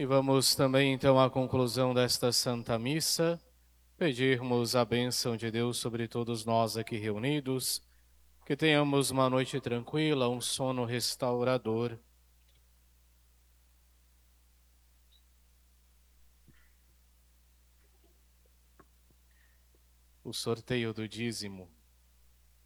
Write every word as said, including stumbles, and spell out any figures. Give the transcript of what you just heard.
E vamos também, então, à conclusão desta Santa Missa, pedirmos a bênção de Deus sobre todos nós aqui reunidos, que tenhamos uma noite tranquila, um sono restaurador. O sorteio do dízimo.